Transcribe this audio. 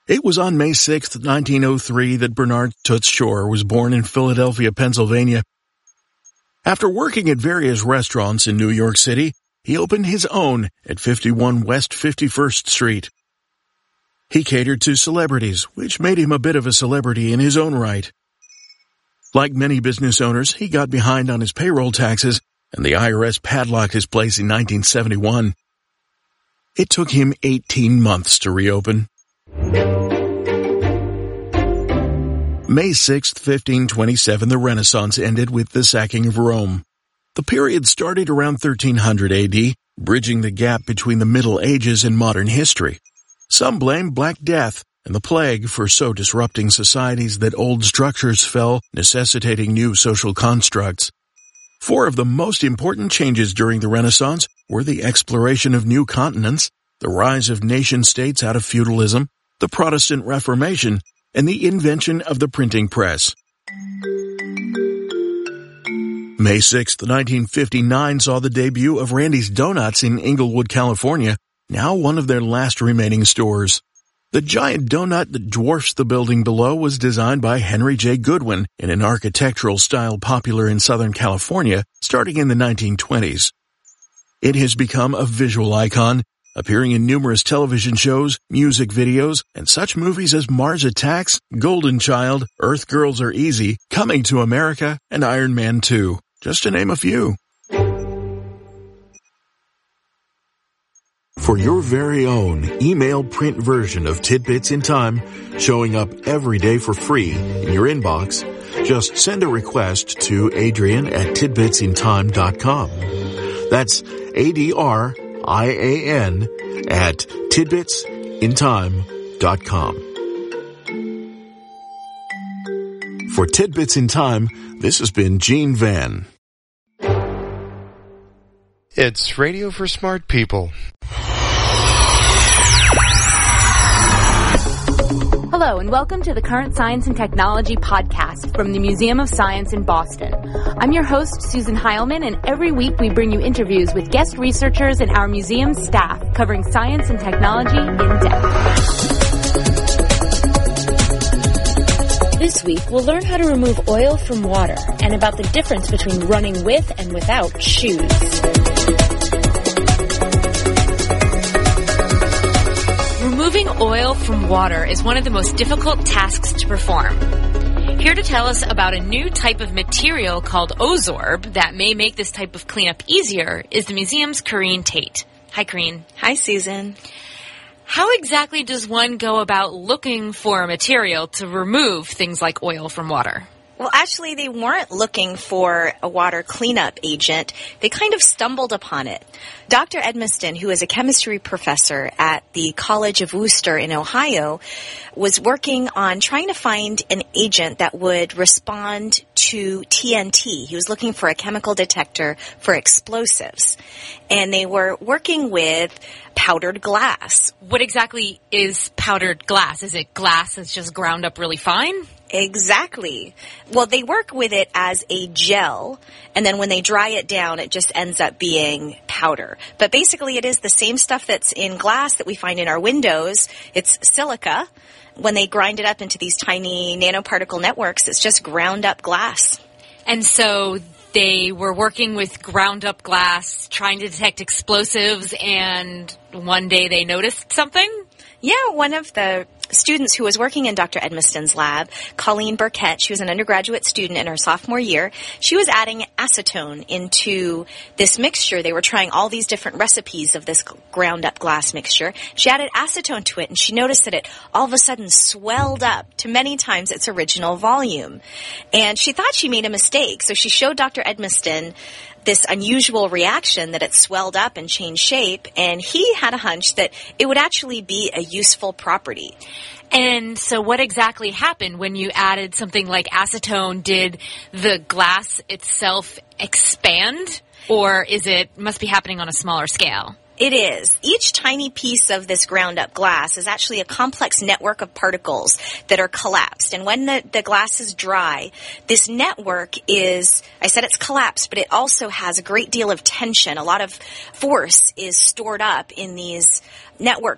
It was on May 6, 1903 that Bernard Toots Shore was born in Philadelphia, Pennsylvania. After working at various restaurants in New York City, he opened his own at 51 West 51st Street. He catered to celebrities, which made him a bit of a celebrity in his own right. Like many business owners, he got behind on his payroll taxes, and the IRS padlocked his place in 1971. It took him 18 months to reopen. May 6, 1527, the Renaissance ended with the sacking of Rome. The period started around 1300 AD, bridging the gap between the Middle Ages and modern history. Some blame Black Death and the plague for so disrupting societies that old structures fell, necessitating new social constructs. Four of the most important changes during the Renaissance were the exploration of new continents, the rise of nation-states out of feudalism, the Protestant Reformation, and the invention of the printing press. May 6, 1959 saw the debut of Randy's Donuts in Inglewood, California, now one of their last remaining stores. The giant donut that dwarfs the building below was designed by Henry J. Goodwin in an architectural style popular in Southern California starting in the 1920s. It has become a visual icon, appearing in numerous television shows, music videos, and such movies as Mars Attacks, Golden Child, Earth Girls Are Easy, Coming to America, and Iron Man 2, just to name a few. For your very own email print version of Tidbits in Time, showing up every day for free in your inbox, just send a request to Adrian@tidbitsintime.com. That's ADRIAN at tidbitsintime.com. For Tidbits in Time, this has been Gene Van. It's radio for smart people. Hello, and welcome to the Current Science and Technology podcast from the Museum of Science in Boston. I'm your host, Susan Heilman, and every week we bring you interviews with guest researchers and our museum staff covering science and technology in depth. This week, we'll learn how to remove oil from water and about the difference between running with and without shoes. Removing oil from water is one of the most difficult tasks to perform. Here to tell us about a new type of material called Ozorb that may make this type of cleanup easier is the museum's Corrine Tate. Hi, Corrine. Hi, Susan. How exactly does one go about looking for a material to remove things like oil from water? Well, actually, they weren't looking for a water cleanup agent. They kind of stumbled upon it. Dr. Edmiston, who is a chemistry professor at the College of Wooster in Ohio, was working on trying to find an agent that would respond to TNT. He was looking for a chemical detector for explosives. And they were working with powdered glass. What exactly is powdered glass? Is it glass that's just ground up really fine? Exactly. Well, they work with it as a gel, and then when they dry it down, it just ends up being powder. But basically, it is the same stuff that's in glass that we find in our windows. It's silica. When they grind it up into these tiny nanoparticle networks, it's just ground up glass. And so they were working with ground up glass, trying to detect explosives, and one day they noticed something? Yeah, one of the students who was working in Dr. Edmiston's lab, Colleen Burkett, she was an undergraduate student in her sophomore year. She was adding acetone into this mixture. They were trying all these different recipes of this ground-up glass mixture. She added acetone to it, and she noticed that it all of a sudden swelled up to many times its original volume. And she thought she made a mistake, so she showed Dr. Edmiston this unusual reaction that it swelled up and changed shape, and he had a hunch that it would actually be a useful property. And so what exactly happened when you added something like acetone? Did the glass itself expand, or must be happening on a smaller scale? It is. Each tiny piece of this ground-up glass is actually a complex network of particles that are collapsed. And when the glass is dry, this network is, I said it's collapsed, but it also has a great deal of tension. A lot of force is stored up in these network